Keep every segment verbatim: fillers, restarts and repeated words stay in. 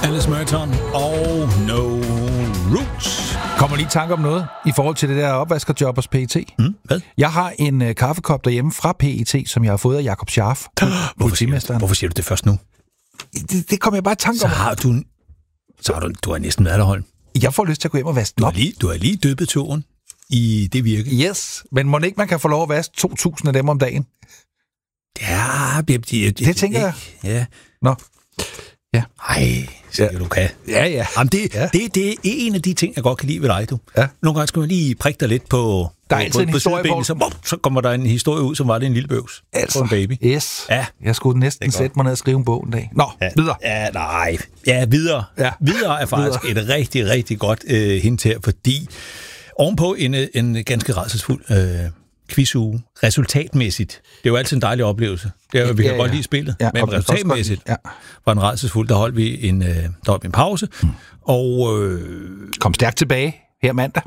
Alice Merton og No Roots. Kommer lige i tanke om noget i forhold til det der opvaskerjob hos P E T? Mm, hvad? Jeg har en uh, kaffekop derhjemme fra P E T, som jeg har fået af Jakob Scharf, politimesteren. Hvorfor siger du det først nu? Det, det kommer jeg bare i tanke Så om. har du... Så har du, du har næsten været der, Holm. Jeg får lyst til at gå hjem og vaske den Du op. har lige, du har lige døbet tåen i det virke. Yes, men må ikke man kan få lov at vaske to tusind af dem om dagen? Ja, det, det, Det tænker jeg. Ja. Nå. Ja. Ej, så ja. Du kan. Ja, ja. Jamen, det, ja. Det, det er en af de ting, jeg godt kan lide ved dig, du. Ja. Nogle gange skal man lige prikke dig lidt på... Der er på, altid på, en på historie, sidebenet, så, så kommer der en historie ud, som var det en lille bøvs. Altså, på en baby. Yes. Ja. Jeg skulle næsten sætte mig ned og skrive en bog en dag. Nå, Ja. videre. Ja, nej. Ja, videre. Ja. Videre er faktisk videre. Et rigtig, rigtig godt øh, hint her, fordi ovenpå en, en ganske rædselsfuld øh, quizuge, resultatmæssigt, det er jo altid en dejlig oplevelse. Det er, vi kan ja, godt ja. lide spillet, ja, men resultatmæssigt ja. var en rædselsfuld. Der holdt vi en, øh, der holdt vi en pause, hmm. og... Øh, Kom stærkt tilbage her mandag.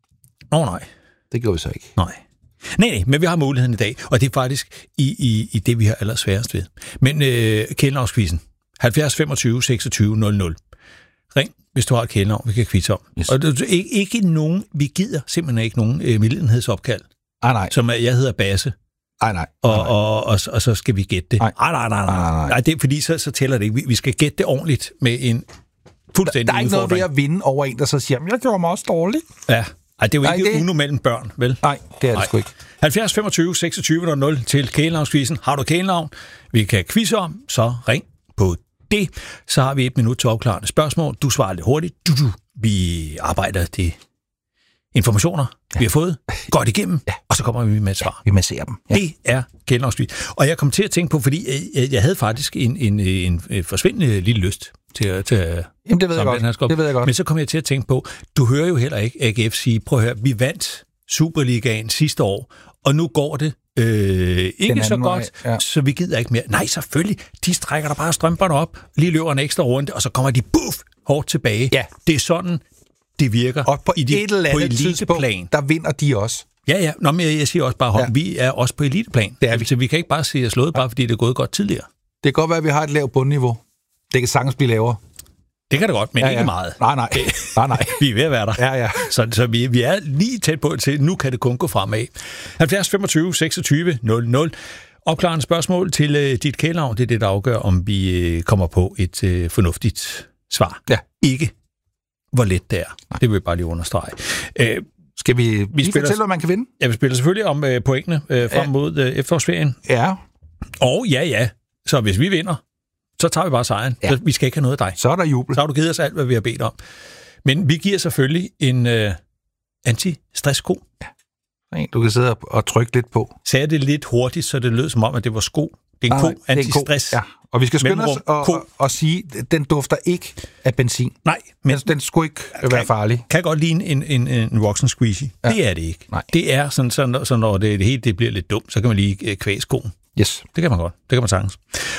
Åh oh, nej. Det gjorde vi så ikke. Nej. Nej, nej, men vi har muligheden i dag, og det er faktisk i, i, i det, vi har allersværest ved. Men øh, kælenavnskvisten, halvfjerds femogtyve seksogtyve nul nul. Ring, hvis du har et kælenavn, vi kan quizze om. Yes. Og det er ikke, ikke nogen, vi gider simpelthen ikke nogen øh, medlidenhedsopkald. Ah, nej. Som er, jeg hedder Basse. Ej, nej. Og, og, og, og, og så skal vi gætte det. Nej, nej, nej, nej. nej. nej, nej det er fordi, så, så tæller det ikke. Vi, vi skal gætte det ordentligt med en fuldstændig Der er ikke noget ved at vinde over en, der så siger, jeg gjorde mig også dårligt. Ja. Ej, det er jo Nej, ikke det... uno mellem børn, vel? Nej, det er det Nej. sgu ikke. halvfjerds femogtyve seksogtyve nul nul til kælenavnskvisten. Har du kælenavn, vi kan quizze om, så ring på det. Så har vi et minut til opklarende spørgsmål. Du svarer lidt hurtigt. Du, du. Vi arbejder de informationer, ja. vi har fået, godt igennem, ja. og så kommer vi med et svar. Ja, vi masserer dem. Ja. Det er kælenavnskvisten. Og jeg kom til at tænke på, fordi jeg, jeg havde faktisk en, en, en, en forsvindende lille lyst til at... Til, Jamen, det ved jeg godt. Det ved jeg godt. Men så kom jeg til at tænke på, du hører jo heller ikke A G F sige, prøv at høre, vi vandt Superligaen sidste år, og nu går det øh, ikke så godt, ja. så vi gider ikke mere. Nej, selvfølgelig, de strækker der bare strømperne op, lige løber en ekstra runde, og så kommer de buff hårdt tilbage. Ja. Det er sådan, det virker. Og på i de, et eller andet tidspunkt, der vinder de også. Ja, ja. Nå, men jeg, jeg siger også bare, ja. vi er også på eliteplan. Det er vi. Så vi kan ikke bare sige, at slået, bare fordi det er gået godt tidligere. Det kan godt være, at vi har et lavt bundniveau. Det kan sagtens blive lavere. Det kan det godt, men ja, ja. ikke meget. Nej, nej. nej, nej. Vi er ved at være der. Ja, ja. Så, så vi, vi er lige tæt på til, nu kan det kun gå fremad. halvfjerds femogtyve seksogtyve nul nul. Opklarende spørgsmål til øh, dit kælenavn. Det er det, der afgør, om vi øh, kommer på et øh, fornuftigt svar. Ja. Ikke hvor let det er. Nej. Det vil jeg bare lige understrege. Øh, Skal vi, vi lige spiller, fortælle, hvad man kan vinde? Ja, vi spiller selvfølgelig om øh, pointene øh, frem ja. mod øh, efterårsferien. Ja. Og ja, ja. Så hvis vi vinder, så tager vi bare sejren. Ja. Så vi skal ikke have noget af dig. Så er der jubel. Så har du givet os alt, hvad vi har bedt om. Men vi giver selvfølgelig en øh, anti-stress-sko. Ja. Du kan sidde og trykke lidt på. Sagde det lidt hurtigt, så det lød som om, at det var sko. Det er en ko, anti-stress. Ja. Og vi skal skynde os og, og, og sige, at den dufter ikke af benzin. Nej. Men den, den skulle ikke kan, være farlig. Kan godt ligne en, en, en Roxen Squeezy. Ja. Det er det ikke. Nej. Det er sådan, så, så når det, det hele det bliver lidt dumt, så kan man lige kvæge skoen. Yes. Det kan man godt. Det kan man sagtens.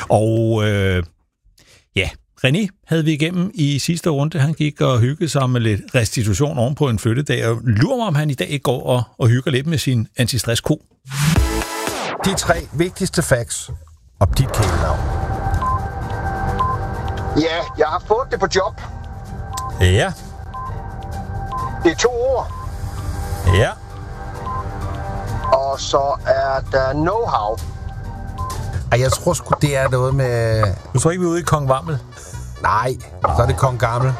Og øh, ja, René havde vi igennem i sidste runde. Han gik og hyggede sig med lidt restitution oven på en flyttedag. Og lurer mig, om han i dag ikke går og, og hygger lidt med sin antistress-ko. De tre vigtigste facts om dit kælenavn. Ja, jeg har fået det på job. Ja. Det er to ord. Ja. Og så er der know-how. Ej, jeg tror sgu, det er noget med... Du tror ikke, vi er ude i Kong Vammel? Nej, så er det Kong Gammel.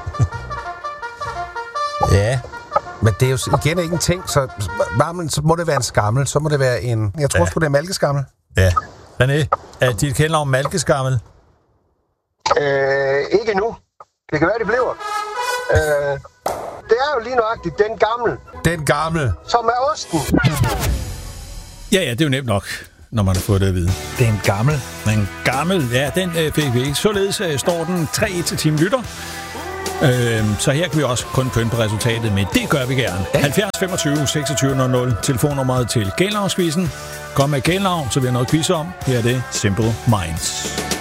Ja. Men det er jo igen ikke en ting, så, Vammel, så må det være en skammel, så må det være en... Jeg tror ja. sgu, det er malkeskammel. Ja. René, er dit kælenavn malkeskammel? Øh, ikke nu. Det kan være, det bliver. Øh, det er jo lige nøjagtigt den gamle. Den gamle. Som er osten. Ja, ja, det er jo nemt nok, når man har fået det at vide. Den gammel. Den gammel, ja, den øh, fik vi ikke. Således øh, står den tre et til Team Lytter. Øh, så her kan vi også kun pynte på resultatet, men det gør vi gerne. Ja. halvfjerds femogtyve seksogtyve nul nul. Telefonnummeret til kælenavnsquizzen. Kom med kælenavn, så vi har noget quiz om. Her er det Simple Minds.